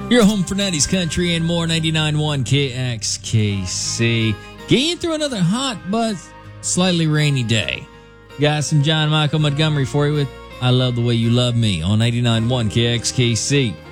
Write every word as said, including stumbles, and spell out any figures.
Your home for nineties country and more, ninety-nine point one K X K C. Getting you through another hot but slightly rainy day. Got some John Michael Montgomery for you with I Love the Way You Love Me on ninety-nine point one K X K C.